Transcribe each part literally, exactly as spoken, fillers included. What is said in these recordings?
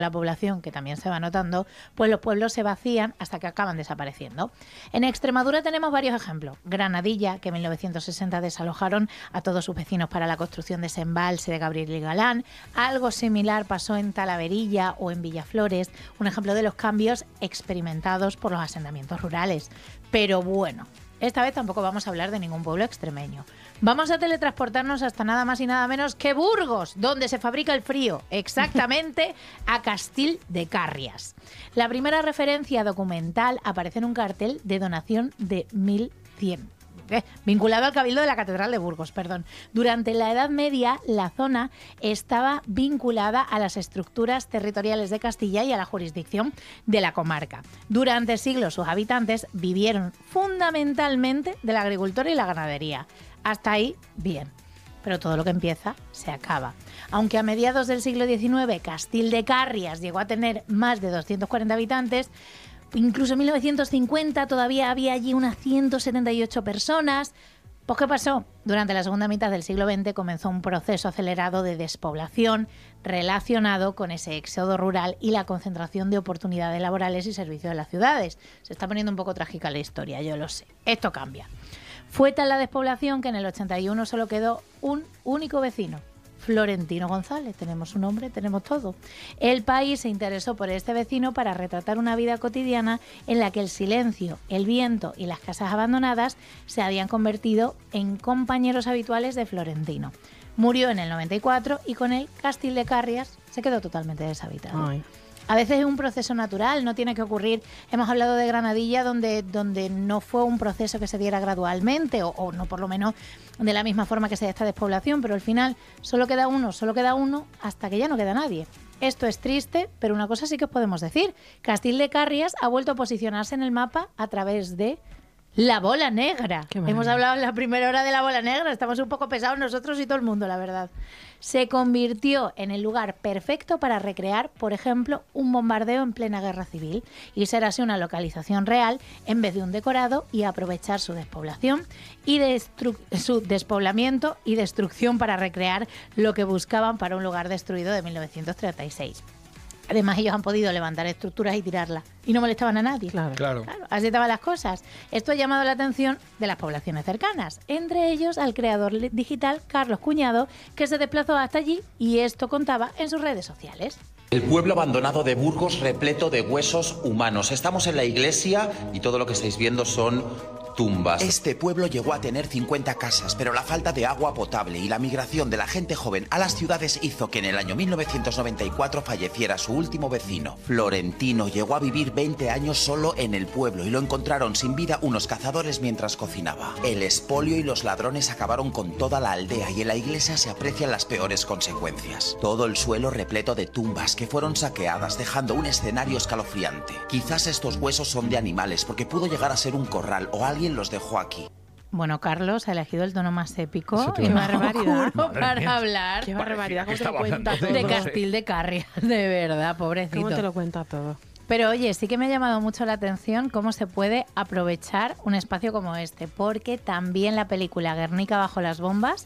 la población, que también se va notando, pues los pueblos se vacían hasta que acaban desapareciendo. En Extremadura tenemos varios ejemplos. Granadilla, que en mil novecientos sesenta desalojaron a todos sus vecinos para la construcción de ese embalse de Gabriel y Galán. Algo similar pasó en Talaverilla o en Villaflores, un ejemplo de los cambios experimentados por los asentamientos rurales. Pero bueno, esta vez tampoco vamos a hablar de ningún pueblo extremeño. Vamos a teletransportarnos hasta nada más y nada menos que Burgos, donde se fabrica el frío, exactamente a Castil de Carrias. La primera referencia documental aparece en un cartel de donación de mil cien. Eh, vinculado al Cabildo de la Catedral de Burgos, perdón. Durante la Edad Media, la zona estaba vinculada a las estructuras territoriales de Castilla y a la jurisdicción de la comarca. Durante siglos, sus habitantes vivieron fundamentalmente de la agricultura y la ganadería. Hasta ahí, bien. Pero todo lo que empieza, se acaba. Aunque a mediados del siglo diecinueve, Castil de Carrias llegó a tener más de doscientos cuarenta habitantes, incluso en mil novecientos cincuenta todavía había allí unas ciento setenta y ocho personas. Pues ¿qué pasó? Durante la segunda mitad del siglo veinte comenzó un proceso acelerado de despoblación relacionado con ese éxodo rural y la concentración de oportunidades laborales y servicios en las ciudades. Se está poniendo un poco trágica la historia, yo lo sé. Esto cambia. Fue tal la despoblación que en el ochenta y uno solo quedó un único vecino, Florentino González. Tenemos su nombre, tenemos todo. El país se interesó por este vecino para retratar una vida cotidiana en la que el silencio, el viento y las casas abandonadas se habían convertido en compañeros habituales de Florentino. Murió en el noventa y cuatro y con él Castil de Carrias se quedó totalmente deshabitado. Ay. A veces es un proceso natural, no tiene que ocurrir. Hemos hablado de Granadilla, donde, donde no fue un proceso que se diera gradualmente, o, o no por lo menos de la misma forma que se da esta despoblación, pero al final solo queda uno, solo queda uno, hasta que ya no queda nadie. Esto es triste, pero una cosa sí que os podemos decir. Castil de Carrias ha vuelto a posicionarse en el mapa a través de la bola negra. Hemos hablado en la primera hora de la bola negra, estamos un poco pesados nosotros y todo el mundo, la verdad. Se convirtió en el lugar perfecto para recrear, por ejemplo, un bombardeo en plena guerra civil y ser así una localización real en vez de un decorado, y aprovechar su despoblación y destru- su despoblamiento y destrucción para recrear lo que buscaban para un lugar destruido de mil novecientos treinta y seis. Además, ellos han podido levantar estructuras y tirarlas y no molestaban a nadie. Claro. Claro. Claro, así estaban las cosas. Esto ha llamado la atención de las poblaciones cercanas, entre ellos al creador digital Carlos Cuñado, que se desplazó hasta allí y esto contaba en sus redes sociales. El pueblo abandonado de Burgos repleto de huesos humanos. Estamos en la iglesia y todo lo que estáis viendo son tumbas. Este pueblo llegó a tener cincuenta casas, pero la falta de agua potable y la migración de la gente joven a las ciudades hizo que en el año mil novecientos noventa y cuatro falleciera su último vecino. Florentino llegó a vivir veinte años solo en el pueblo y lo encontraron sin vida unos cazadores mientras cocinaba. El expolio y los ladrones acabaron con toda la aldea y en la iglesia se aprecian las peores consecuencias. Todo el suelo repleto de tumbas que fueron saqueadas, dejando un escenario escalofriante. Quizás estos huesos son de animales porque pudo llegar a ser un corral o alguien los dejó aquí. Bueno, Carlos ha elegido el tono más épico y Qué más barbaridad para mía. hablar Qué barbaridad, de, ¿cómo te lo cuenta todo? de Castil de Carrias, de verdad, pobrecito. ¿Cómo te lo cuenta todo? Pero oye, sí que me ha llamado mucho la atención cómo se puede aprovechar un espacio como este, porque también la película Guernica bajo las bombas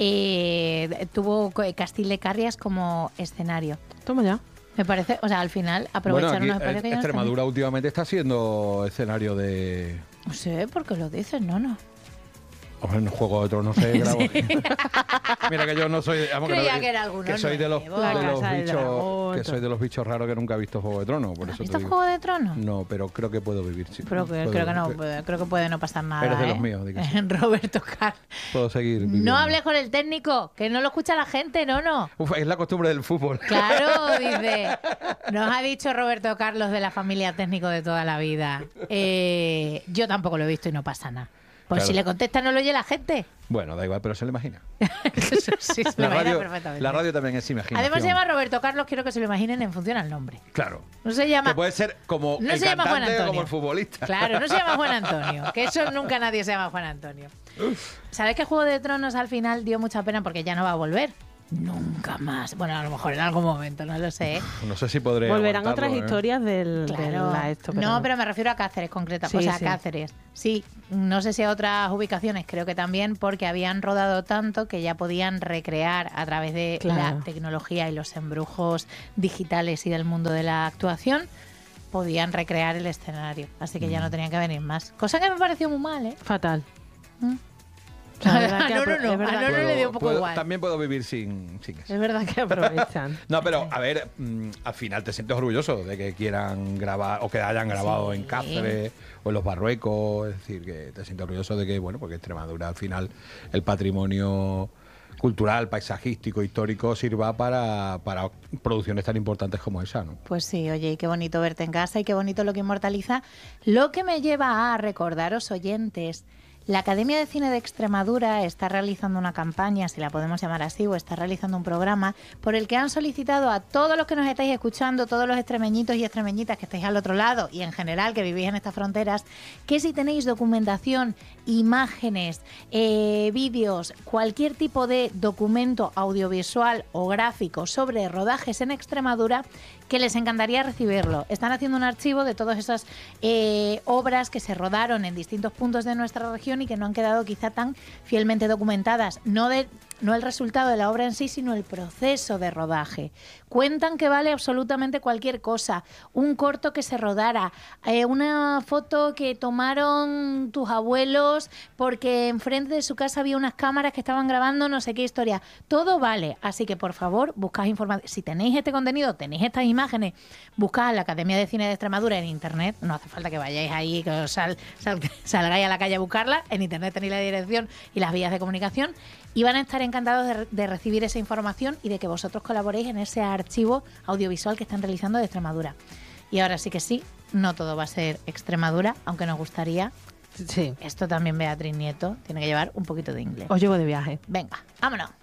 eh, tuvo Castil de Carrias como escenario. Toma ya. Me parece, o sea, al final aprovechar bueno, aquí, un espacio que ya no está. Extremadura últimamente está siendo escenario de... No sé, ¿por qué lo dices? No, no. Hombre, en Juego de Tronos se grabó. Sí. Mira que yo no soy... Vamos, Creía que, no, que era alguno que soy de los, de los bichos que soy de los bichos raros que nunca he visto Juego de Tronos. Por ¿Has eso visto te digo. Juego de Tronos? No, pero creo que puedo vivir. Sí. Pero que, creo que no, puede, creo que puede no pasar nada. Eres de los ¿eh? míos. Sí. Roberto Carlos. Puedo seguir viviendo. No hables con el técnico, que no lo escucha la gente, no, no. Uf, es la costumbre del fútbol. Claro, dice. Nos ha dicho Roberto Carlos de la familia técnico de toda la vida. Eh, yo tampoco lo he visto y no pasa nada. Pues claro. Si le contesta no lo oye la gente. Bueno, da igual, pero se lo imagina. Sí, se la, lo radio, perfectamente. La radio también es imaginación. Además se llama Roberto Carlos, quiero que se lo imaginen en función al nombre. Claro. No se llama... Que puede ser como no el se llama cantante Juan Antonio. o como el futbolista. Claro, no se llama Juan Antonio. Que eso nunca nadie se llama Juan Antonio. ¿Sabes que Juego de Tronos al final dio mucha pena porque ya no va a volver? Nunca más. Bueno, a lo mejor en algún momento, no lo sé. No sé si podré Volverán aguantarlo, otras ¿eh? historias del, Claro. de la esto. Pero no, pero me refiero a Cáceres concretamente. Sí, o sea, sí. Cáceres. Sí, no sé si a otras ubicaciones, creo que también, porque habían rodado tanto que ya podían recrear a través de Claro. la tecnología y los embrujos digitales y del mundo de la actuación, podían recrear el escenario. Así que ya no tenían que venir más. Cosa que me pareció muy mal, ¿eh? Fatal. Mm. O sea, es verdad A que Noro apro- no, es verdad a Noro que- le dio un poco puedo- igual. También puedo vivir sin, sin eso. Es verdad que aprovechan. No, pero a ver, mm, al final te sientes orgulloso de que quieran grabar o que hayan grabado Sí. en Cáceres o en los Barruecos. Es decir, que te sientes orgulloso de que, bueno, porque Extremadura al final el patrimonio cultural, paisajístico, histórico sirva para, para producciones tan importantes como esa, ¿no? Pues sí, oye, y qué bonito verte en casa y qué bonito lo que inmortaliza. Lo que me lleva a recordaros, oyentes, la Academia de Cine de Extremadura está realizando una campaña, si la podemos llamar así, o está realizando un programa por el que han solicitado a todos los que nos estáis escuchando, todos los extremeñitos y extremeñitas que estáis al otro lado y en general que vivís en estas fronteras, que si tenéis documentación, imágenes, eh, vídeos, cualquier tipo de documento audiovisual o gráfico sobre rodajes en Extremadura, que les encantaría recibirlo. Están haciendo un archivo de todas esas eh, obras que se rodaron en distintos puntos de nuestra región y que no han quedado quizá tan fielmente documentadas. No, de, no el resultado de la obra en sí, sino el proceso de rodaje. Cuentan que vale absolutamente cualquier cosa. Un corto que se rodara, eh, una foto que tomaron tus abuelos porque enfrente de su casa había unas cámaras que estaban grabando no sé qué historia. Todo vale. Así que, por favor, buscad información. Si tenéis este contenido, tenéis estas imágenes, buscad la Academia de Cine de Extremadura en Internet. No hace falta que vayáis ahí, que os sal, sal, salgáis a la calle a buscarla. En Internet tenéis la dirección y las vías de comunicación. Y van a estar encantados de, de recibir esa información y de que vosotros colaboréis en ese archivo audiovisual que están realizando de Extremadura. Y ahora sí que sí, no todo va a ser Extremadura, aunque nos gustaría. Sí. Esto también Beatriz Nieto tiene que llevar un poquito de inglés. Os llevo de viaje. Venga, vámonos.